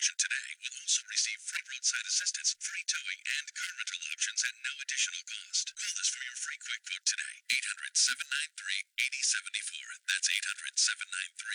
transaction today will also receive free roadside assistance, free towing, and car rental options at no additional cost. Call us for your free quick quote today. 800-793-8074. That's 800-793